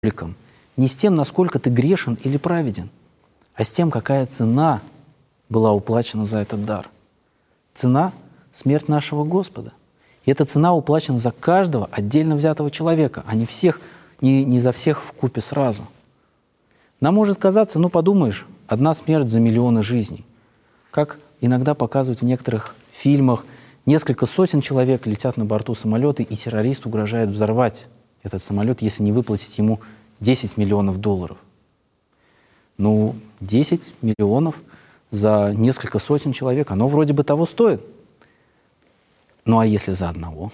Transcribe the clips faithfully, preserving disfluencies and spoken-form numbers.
обликом, не с тем, насколько ты грешен или праведен, а с тем, какая цена была уплачена за этот дар. Цена — смерть нашего Господа. И эта цена уплачена за каждого отдельно взятого человека, а не, всех, не, не за всех вкупе сразу. Нам может казаться, ну подумаешь, одна смерть за миллионы жизней. Как иногда показывают в некоторых фильмах, несколько сотен человек летят на борту самолета, и террорист угрожает взорвать этот самолет, если не выплатить ему десять миллионов долларов. Ну, десять миллионов за несколько сотен человек, оно вроде бы того стоит. Ну а если за одного?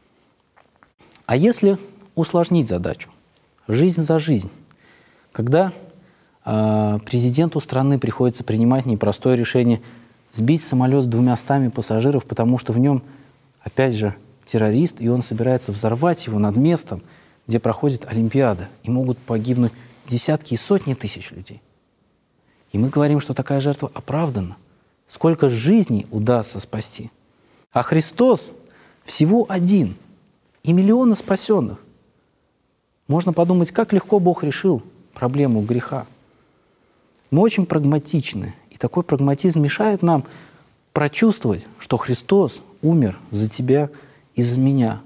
А если усложнить задачу? Жизнь за жизнь. Когда э, президенту страны приходится принимать непростое решение сбить самолет с двумястами пассажиров, потому что в нем, опять же, террорист, и он собирается взорвать его над местом, где проходит Олимпиада, и могут погибнуть десятки и сотни тысяч людей. И мы говорим, что такая жертва оправдана. Сколько жизней удастся спасти? А Христос всего один, и миллионы спасенных. Можно подумать, как легко Бог решил проблему греха. Мы очень прагматичны, и такой прагматизм мешает нам прочувствовать, что Христос умер за тебя и за меня.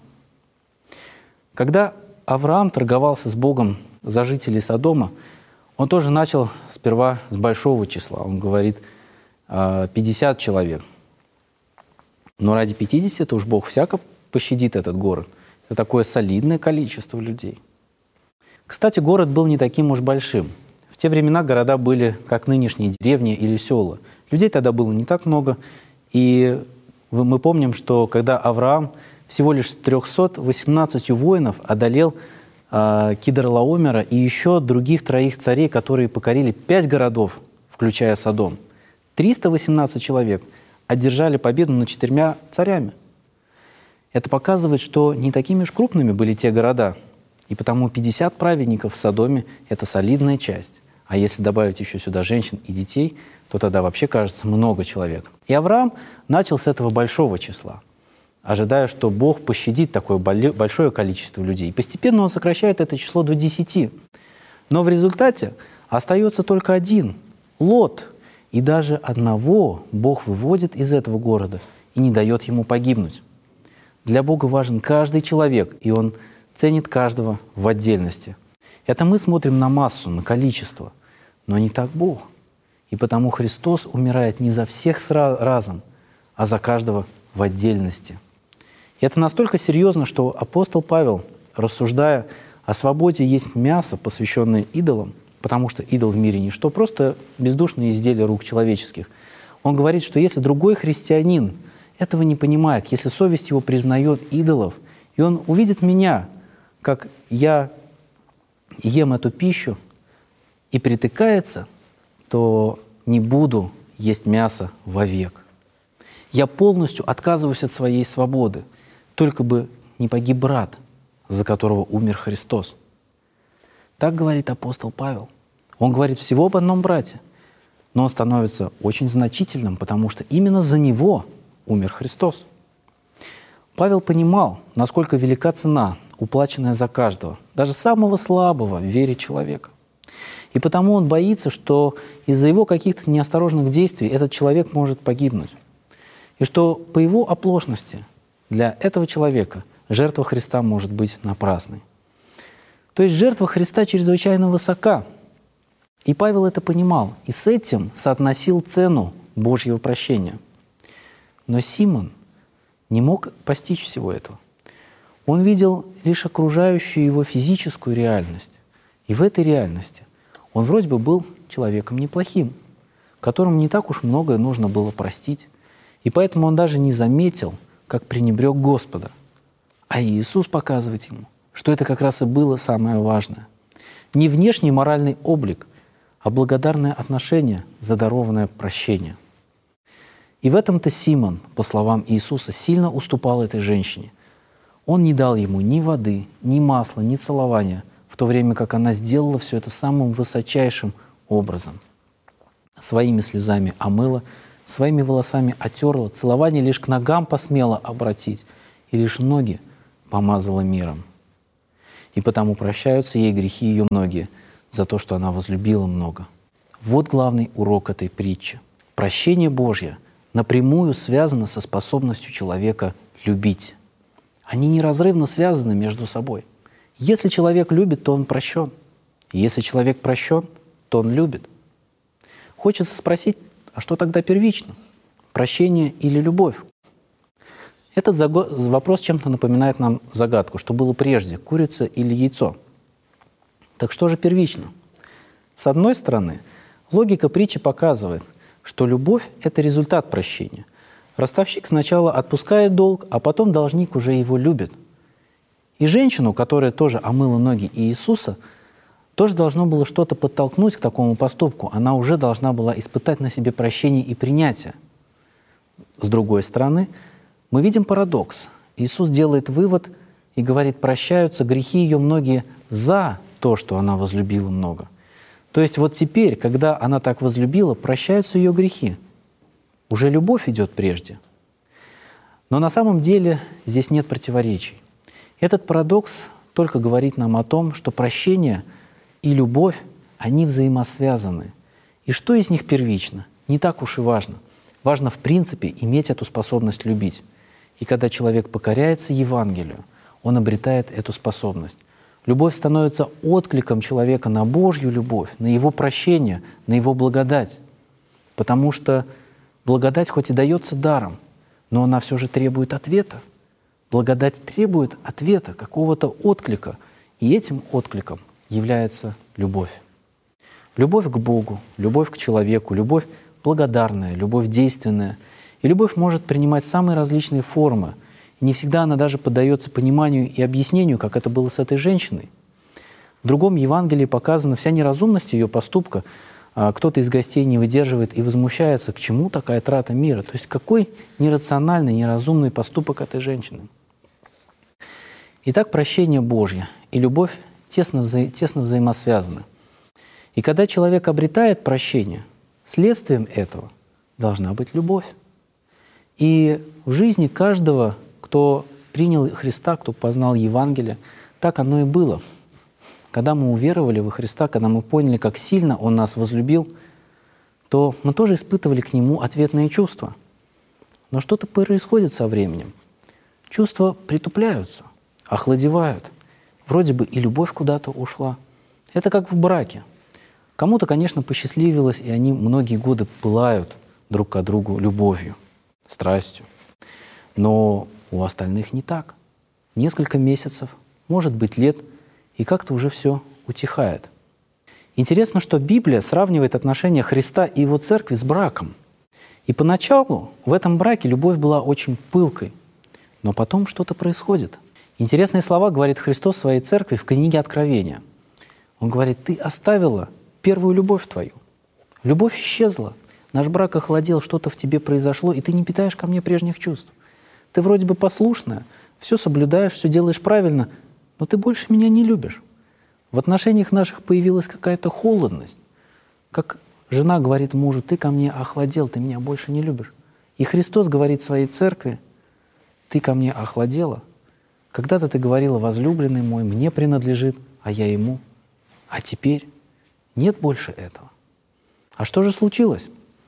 Когда Авраам торговался с Богом за жителей Содома, он тоже начал сперва с большого числа. Он говорит, пятьдесят человек. Но ради пятидесяти это уж Бог всяко пощадит этот город. Это такое солидное количество людей. Кстати, город был не таким уж большим. В те времена города были как нынешние деревни или села. Людей тогда было не так много. И мы помним, что когда Авраам всего лишь с трёхсот восемнадцатью воинов одолел э, Кидорлаомера и еще других троих царей, которые покорили пять городов, включая Содом, триста восемнадцать человек одержали победу над четырьмя царями. Это показывает, что не такими уж крупными были те города, и потому пятьдесят праведников в Содоме – это солидная часть. А если добавить еще сюда женщин и детей, то тогда вообще кажется много человек. И Авраам начал с этого большого числа, ожидая, что Бог пощадит такое большое количество людей. И постепенно он сокращает это число до десяти. Но в результате остается только один – Лот. И даже одного Бог выводит из этого города и не дает ему погибнуть. Для Бога важен каждый человек, и Он ценит каждого в отдельности. Это мы смотрим на массу, на количество, но не так Бог. И потому Христос умирает не за всех разом, а за каждого в отдельности. И это настолько серьезно, что апостол Павел, рассуждая о свободе есть мясо, посвященное идолам, потому что идол в мире ничто, просто бездушные изделия рук человеческих. Он говорит, что если другой христианин этого не понимает, если совесть его признает идолов, и он увидит меня, как я ем эту пищу, и притыкается, то не буду есть мясо вовек. Я полностью отказываюсь от своей свободы, только бы не погиб брат, за которого умер Христос. Так говорит апостол Павел. Он говорит всего об одном брате, но он становится очень значительным, потому что именно за него умер Христос. Павел понимал, насколько велика цена, уплаченная за каждого, даже самого слабого в вере человека. И потому он боится, что из-за его каких-то неосторожных действий этот человек может погибнуть. И что по его оплошности для этого человека жертва Христа может быть напрасной. То есть жертва Христа чрезвычайно высока. И Павел это понимал, и с этим соотносил цену Божьего прощения. Но Симон не мог постичь всего этого. Он видел лишь окружающую его физическую реальность. И в этой реальности он вроде бы был человеком неплохим, которому не так уж многое нужно было простить. И поэтому он даже не заметил, как пренебрег Господа. А Иисус показывает ему, что это как раз и было самое важное. Не внешний моральный облик, а благодарное отношение за дарованное прощение. И в этом-то Симон, по словам Иисуса, сильно уступал этой женщине. Он не дал ему ни воды, ни масла, ни целования, в то время как она сделала все это самым высочайшим образом. Своими слезами омыла, своими волосами отерла, целование лишь к ногам посмела обратить, и лишь ноги помазала миром. и потому прощаются ей грехи ее многие за то, что она возлюбила много». Вот главный урок этой притчи. Прощение Божье напрямую связано со способностью человека любить. Они неразрывно связаны между собой. Если человек любит, то он прощен. Если человек прощен, то он любит. Хочется спросить, а что тогда первично? Прощение или любовь? Этот вопрос чем-то напоминает нам загадку, что было прежде, курица или яйцо. Так что же первично? С одной стороны, логика притчи показывает, что любовь – это результат прощения. Ростовщик сначала отпускает долг, а потом должник уже его любит. И женщину, которая тоже омыла ноги Иисуса, тоже должно было что-то подтолкнуть к такому поступку. Она уже должна была испытать на себе прощение и принятие. С другой стороны, мы видим парадокс. Иисус делает вывод и говорит, прощаются грехи ее многие за то, что она возлюбила много. То есть вот теперь, когда она так возлюбила, прощаются ее грехи. Уже любовь идет прежде. Но на самом деле здесь нет противоречий. Этот парадокс только говорит нам о том, что прощение и любовь, они взаимосвязаны. И что из них первично? Не так уж и важно. Важно, в принципе, иметь эту способность любить. И когда человек покоряется Евангелию, он обретает эту способность. Любовь становится откликом человека на Божью любовь, на его прощение, на его благодать. Потому что благодать хоть и дается даром, но она все же требует ответа. Благодать требует ответа, какого-то отклика. И этим откликом является любовь. Любовь к Богу, любовь к человеку, любовь благодарная, любовь действенная. И любовь может принимать самые различные формы. И не всегда она даже поддается пониманию и объяснению, как это было с этой женщиной. В другом Евангелии показана вся неразумность ее поступка. Кто-то из гостей не выдерживает и возмущается, к чему такая трата мира. То есть какой нерациональный, неразумный поступок этой женщины. Итак, прощение Божье и любовь тесно, вза... тесно взаимосвязаны. И когда человек обретает прощение, следствием этого должна быть любовь. И в жизни каждого, кто принял Христа, кто познал Евангелие, так оно и было. Когда мы уверовали во Христа, когда мы поняли, как сильно Он нас возлюбил, то мы тоже испытывали к Нему ответные чувства. Но что-то происходит со временем. Чувства притупляются, охладевают. Вроде бы и любовь куда-то ушла. Это как в браке. Кому-то, конечно, посчастливилось, и они многие годы пылают друг к другу любовью, страстью. Но у остальных не так. Несколько месяцев, может быть, лет, и как-то уже все утихает. Интересно, что Библия сравнивает отношения Христа и Его Церкви с браком. И поначалу в этом браке любовь была очень пылкой, но потом что-то происходит. Интересные слова говорит Христос своей Церкви в книге Откровения. Он говорит, ты оставила первую любовь твою. Любовь исчезла, наш брак охладел, что-то в тебе произошло, и ты не питаешь ко мне прежних чувств. Ты вроде бы послушная, все соблюдаешь, все делаешь правильно, но ты больше меня не любишь. В отношениях наших появилась какая-то холодность. Как жена говорит мужу, ты ко мне охладел, ты меня больше не любишь. И Христос говорит своей Церкви, ты ко мне охладела. Когда-то ты говорила, возлюбленный мой, мне принадлежит, а я ему. А теперь нет больше этого. А что же случилось?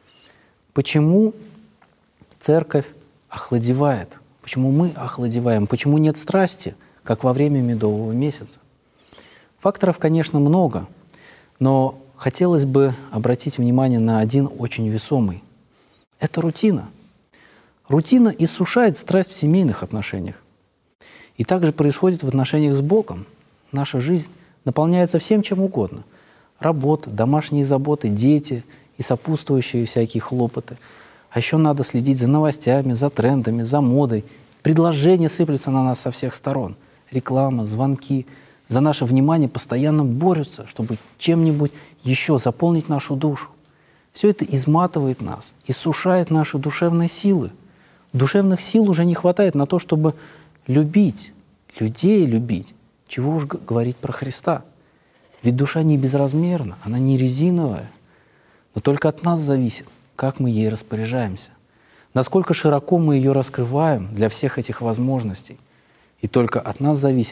Почему Церковь охладевает? Почему мы охладеваем? Почему нет страсти, как во время медового месяца? Факторов, конечно, много, но хотелось бы обратить внимание на один очень весомый. Это рутина. Рутина иссушает страсть в семейных отношениях. И также происходит в отношениях с Богом. Наша жизнь наполняется всем, чем угодно. Работа, домашние заботы, дети и сопутствующие всякие хлопоты. А еще надо следить за новостями, за трендами, за модой. Предложения сыплются на нас со всех сторон. Реклама, звонки. За наше внимание постоянно борются, чтобы чем-нибудь еще заполнить нашу душу. Все это изматывает нас, иссушает наши душевные силы. Душевных сил уже не хватает на то, чтобы любить, людей любить. Чего уж говорить про Христа. Ведь душа не безразмерна, она не резиновая. Но только от нас зависит, как мы ей распоряжаемся. Насколько широко мы ее раскрываем для всех этих возможностей. И только от нас зависит,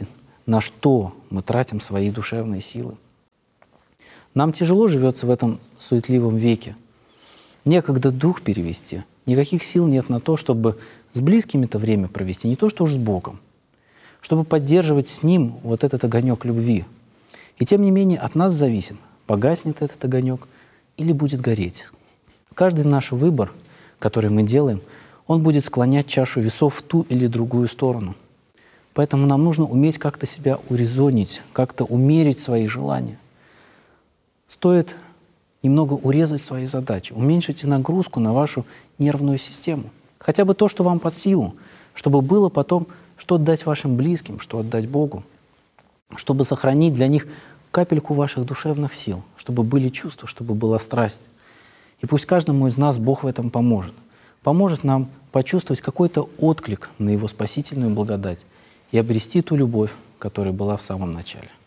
на что мы тратим свои душевные силы. Нам тяжело живется в этом суетливом веке. Некогда дух перевести, никаких сил нет на то, чтобы с близкими-то время провести, не то что уж с Богом, чтобы поддерживать с Ним вот этот огонек любви. И тем не менее от нас зависит, погаснет этот огонек или будет гореть. Каждый наш выбор, который мы делаем, он будет склонять чашу весов в ту или другую сторону. Поэтому нам нужно уметь как-то себя урезонить, как-то умерить свои желания. Стоит немного урезать свои задачи, уменьшите нагрузку на вашу нервную систему. Хотя бы то, что вам под силу, чтобы было потом что отдать вашим близким, что отдать Богу, чтобы сохранить для них капельку ваших душевных сил, чтобы были чувства, чтобы была страсть. И пусть каждому из нас Бог в этом поможет. Поможет нам почувствовать какой-то отклик на Его спасительную благодать и обрести ту любовь, которая была в самом начале.